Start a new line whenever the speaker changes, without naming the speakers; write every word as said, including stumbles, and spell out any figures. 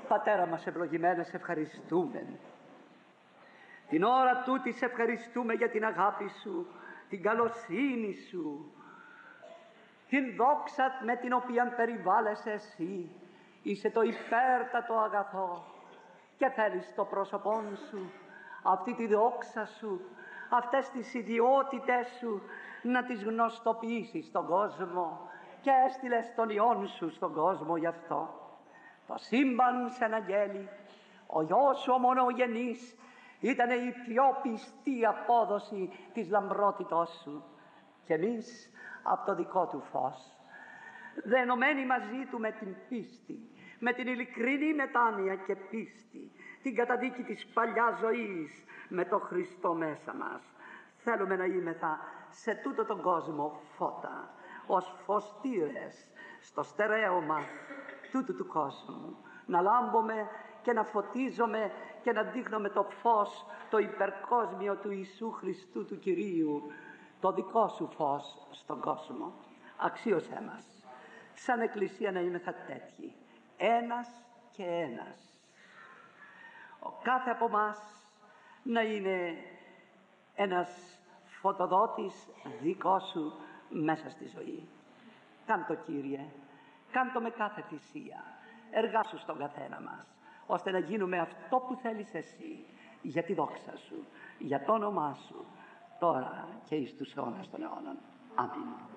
Πατέρα μας ευλογημένε, σε ευχαριστούμε. Την ώρα τούτη σε ευχαριστούμε για την αγάπη Σου, την καλοσύνη Σου, την δόξα με την οποία περιβάλλεσαι Εσύ. Είσαι το υπέρτατο αγαθό και θέλεις το πρόσωπό Σου, αυτή τη δόξα Σου, αυτές τις ιδιότητες Σου να τις γνωστοποιήσεις στον κόσμο, και έστειλες τον Υιόν Σου στον κόσμο γι' αυτό. Το σύμπαν σε αναγγέλει, ο Υιός Σου ο μονογενής ήταν η πιο πιστή απόδοση της λαμπρότητός Σου, και εμείς από το δικό Του φως, δενωμένοι μαζί Του με την πίστη, με την ειλικρινή μετάνοια και πίστη, την καταδίκη της παλιάς ζωής με το Χριστό μέσα μας, θέλουμε να είμεθα σε τούτο τον κόσμο φώτα, ως φωστήρες στο στερέωμα τούτου του κόσμου, να λάμπουμε και να φωτίζουμε και να δείχνουμε το φως, το υπερκόσμιο του Ιησού Χριστού του Κυρίου, το δικό Σου φως στον κόσμο. Αξίωσέ μας σαν Εκκλησία να είμεθα τέτοιοι, ένας και ένας. Ο κάθε από μας να είναι ένας φωτοδότης δικό Σου μέσα στη ζωή. Κάν' το, Κύριε, κάν' το με κάθε θυσία. Εργάσου στον καθένα μας, ώστε να γίνουμε αυτό που θέλεις Εσύ, για τη δόξα Σου, για το όνομά Σου, τώρα και εις τους αιώνας των αιώνων. Αμήν.